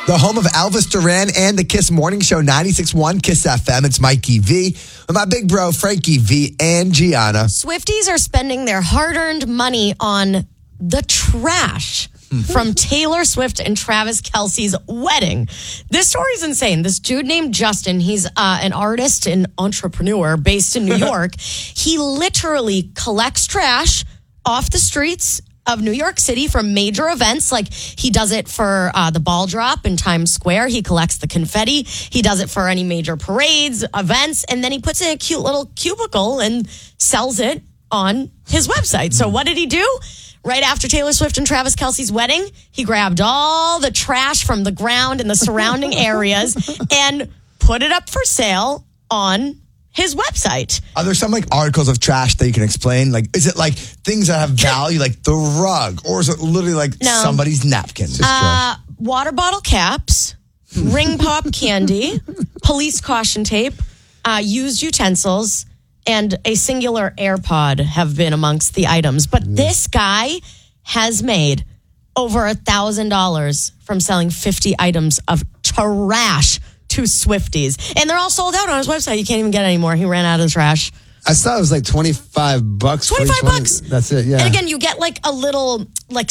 The home of Elvis Duran and the Kiss Morning Show, 96.1 Kiss FM. It's Mikey V with my big bro, Frankie V and Gianna. Swifties are spending their hard-earned money on the trash from Taylor Swift and Travis Kelce's wedding. This story's insane. This dude named Justin, he's an artist and entrepreneur based in New York. He literally collects trash off the streets of New York City from major events. Like he does it for the ball drop in Times Square. He collects the confetti. He does it for any major parades, events, and then he puts it in a cute little cubicle and sells it on his website. So what did he do? Right after Taylor Swift and Travis Kelce's wedding, he grabbed all the trash from the ground in the surrounding areas and put it up for sale on his website. Are there some like articles of trash that you can explain? Like, is it like things that have value, like the rug, or is it literally like somebody's napkin? Water bottle caps, ring pop candy, police caution tape, used utensils, and a singular AirPod have been amongst the items. But this guy has made over $1,000 from selling 50 items of trash to Swifties. And they're all sold out on his website. You can't even get any more. He ran out of trash. I saw it was like $25. $25. That's it, yeah. And again, you get like a little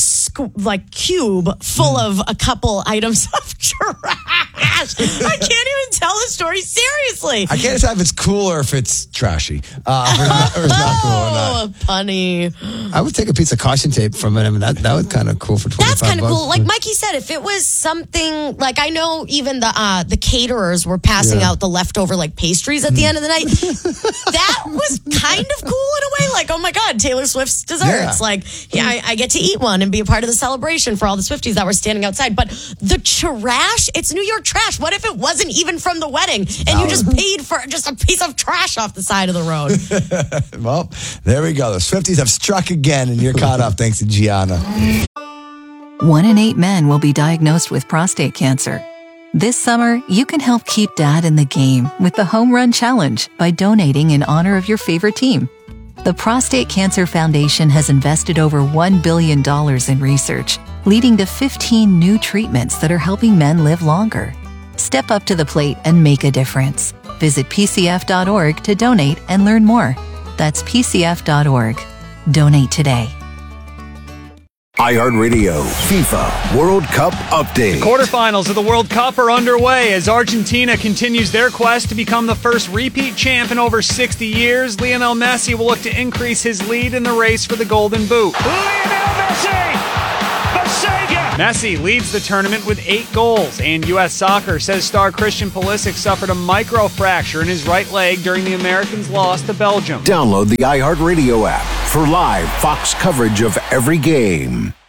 cube full of a couple items of trash. I can't even tell the story seriously. I can't decide if it's cool or if it's trashy. Or it's not cool or not. Punny. I would take a piece of caution tape from it. I mean, that was kind of cool for $25. That's kind of cool. Like Mikey said, if it was something like, I know even the caterers were passing out the leftover like pastries at the end of the night. That was kind of cool in a way. Like, oh my God, Taylor Swift's desserts. Yeah. Like, I get to eat one and be a part of the celebration for all the Swifties that were standing outside. But the trash, it's New York trash. What if it wasn't even from the wedding and you just paid for just a piece of trash off the side of the road? Well, there we go. The Swifties have struck again, and you're caught up thanks to Gianna. 1 in 8 men will be diagnosed with prostate cancer. This summer, you can help keep Dad in the game with the Home Run Challenge by donating in honor of your favorite team. The Prostate Cancer Foundation has invested over $1 billion in research, leading to 15 new treatments that are helping men live longer. Step up to the plate and make a difference. Visit PCF.org to donate and learn more. That's PCF.org. Donate today. iHeartRadio FIFA World Cup update. The quarterfinals of the World Cup are underway as Argentina continues their quest to become the first repeat champ in over 60 years. Lionel Messi will look to increase his lead in the race for the Golden Boot. Lionel Messi, the savior! Messi leads the tournament with 8 goals, and U.S. Soccer says star Christian Pulisic suffered a microfracture in his right leg during the Americans' loss to Belgium. Download the iHeartRadio app for live Fox coverage of every game.